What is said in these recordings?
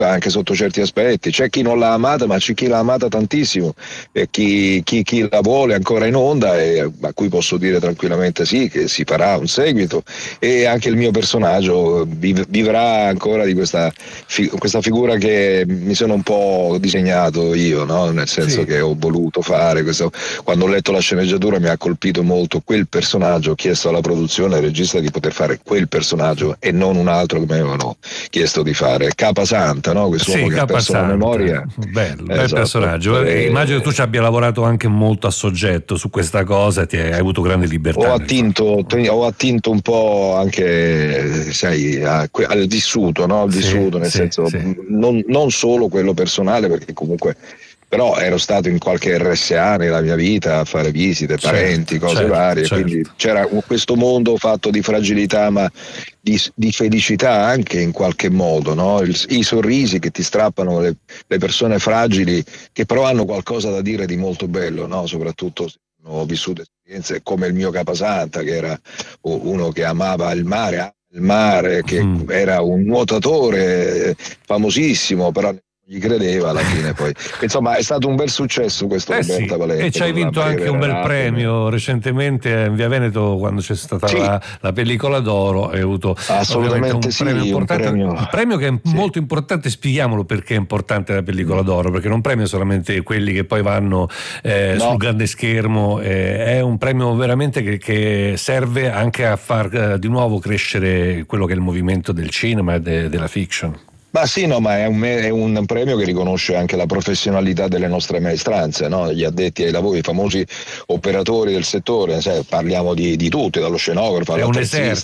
anche sotto certi aspetti. C'è chi non l'ha amata, ma c'è chi l'ha amata tantissimo, e chi la vuole ancora in onda, e a cui posso dire tranquillamente sì, che si farà un seguito, e anche il mio personaggio vivrà ancora di questa figura che mi sono un po' disegnato io, no? Nel senso che ho voluto fare questo. Quando ho letto la sceneggiatura mi ha colpito molto quel personaggio, ho chiesto alla produzione, al regista, di poter fare quel personaggio e non un altro che mi avevano chiesto di fare. Capasanta, no? Quest'uomo che ha perso la memoria. Bello, bel personaggio. Immagino che tu ci abbia lavorato anche molto a soggetto su questa cosa, hai avuto grande libertà. Ho attinto un po' anche, sai, al vissuto, no? Al vissuto, nel senso, non solo quello personale, perché comunque però ero stato in qualche RSA nella mia vita a fare visite, parenti, cose varie, quindi c'era questo mondo fatto di fragilità, ma di felicità anche in qualche modo, no? I sorrisi che ti strappano le persone fragili, che però hanno qualcosa da dire di molto bello, no? Soprattutto se ho vissuto esperienze come il mio Capasanta, che era uno che amava il mare, che era un nuotatore famosissimo, però gli credeva alla fine. Poi insomma è stato un bel successo questo Roberta Valente, e ci hai vinto anche un bel premio recentemente in Via Veneto, quando c'è stata la pellicola d'oro. Hai avuto assolutamente un premio importante, un premio che è molto importante. Spieghiamolo perché è importante la pellicola d'oro, perché non premia solamente quelli che poi vanno sul grande schermo, è un premio veramente che serve anche a far di nuovo crescere quello che è il movimento del cinema e della fiction. Ma sì, no, ma è un premio che riconosce anche la professionalità delle nostre maestranze, no? Gli addetti ai lavori, i famosi operatori del settore, parliamo di tutti, dallo scenografo è un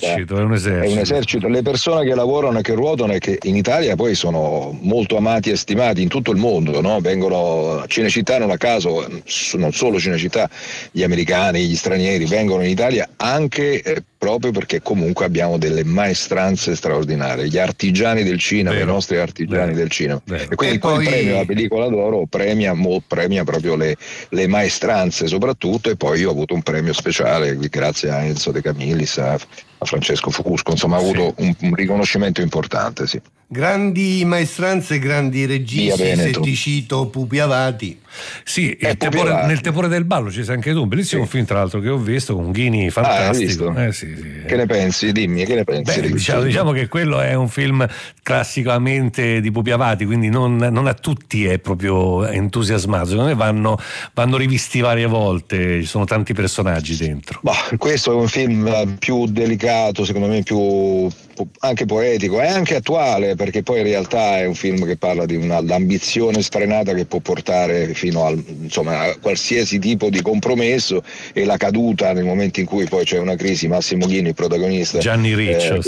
esercito. Le persone che lavorano e che ruotano, e che in Italia poi sono molto amati e stimati in tutto il mondo, no? Vengono a Cinecittà, non a caso, non solo Cinecittà, gli americani, gli stranieri vengono in Italia anche proprio perché comunque abbiamo delle maestranze straordinarie, gli artigiani del cinema, i nostri artigiani del cinema. E quindi poi il premio, la pellicola d'oro, premia proprio le maestranze soprattutto, e poi io ho avuto un premio speciale grazie a Enzo De Camillis, a Francesco Fusco, insomma ho avuto un riconoscimento importante, sì. Grandi maestranze, grandi registi, se ti cito Pupi Avati. Sì, nel tepore del ballo ci sei anche tu, un bellissimo film tra l'altro che ho visto con Ghini, fantastico. Che ne pensi? Dimmi, che ne pensi? Diciamo che quello è un film classicamente di Pupi Avati, quindi non a tutti è proprio entusiasmato, secondo me vanno rivisti varie volte, ci sono tanti personaggi dentro. Questo è un film più delicato, secondo me più anche poetico e anche attuale, perché poi in realtà è un film che parla di un'ambizione sfrenata che può portare fino a qualsiasi tipo di compromesso, e la caduta nel momento in cui poi c'è una crisi. Massimo Ghini, il protagonista, Gianni Riccio,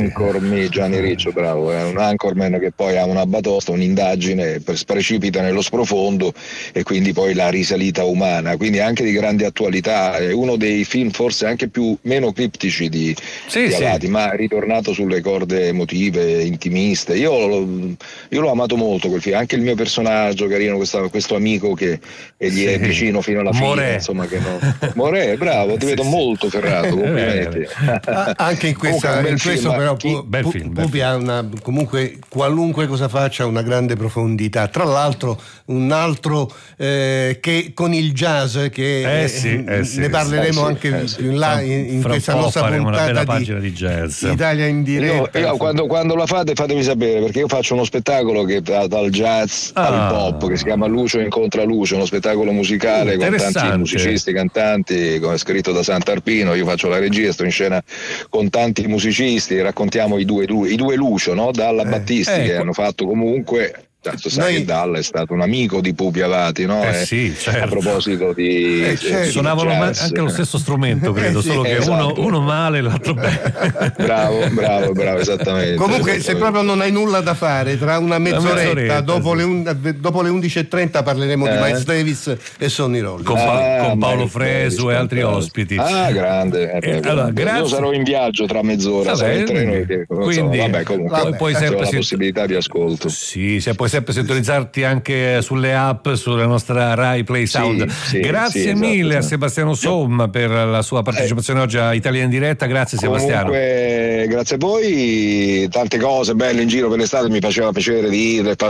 Gianni Riccio, bravo, è un anchorman che poi ha una batosta, un'indagine, precipita nello sprofondo, e quindi poi la risalita umana, quindi anche di grande attualità. È uno dei film forse anche meno criptici di Avati, ma ritornato sulle corde emotive, intimiste. Io l'ho amato molto quel film, anche il mio personaggio carino, questo amico che gli è vicino fino alla fine, insomma, che Morè, bravo, ti vedo molto ferrato, complimenti. Anche in questo però Pupi ha comunque, qualunque cosa faccia, una grande profondità. Tra l'altro un altro che con il jazz, che ne parleremo anche più in là in questa nostra puntata di jazz. Italia in diretta. Io quando la fate, fatemi sapere, perché io faccio uno spettacolo che va dal jazz al pop, che si chiama Lucio incontra Lucio, uno spettacolo musicale con tanti musicisti, cantanti, come scritto da Sant'Arpino. Io faccio la regia, sto in scena con tanti musicisti, raccontiamo i due Lucio, no? Dalla Battisti, che hanno fatto comunque. Tanto sai che Dalla è stato un amico di Pupi Avati, no? A proposito di suonavano anche lo stesso stromento, credo, solo che uno male e l'altro bene. Bravo, esattamente. Comunque, se proprio non hai nulla da fare, tra una mezz'oretta dopo le 11:30 parleremo di Miles Davis e Sonny Rollins con Paolo Fresu e altri ospiti. Grande. Grazie. Io sarò in viaggio tra mezz'ora, sarò in treno, quindi comunque puoi sempre la possibilità di ascolto. Puoi sempre sintonizzarti anche sulle app, sulla nostra Rai Play Sound. Grazie mille a Sebastiano Somma per la sua partecipazione oggi a Italia in diretta. Grazie Sebastiano. Comunque, grazie a voi, tante cose belle in giro per l'estate, mi faceva piacere di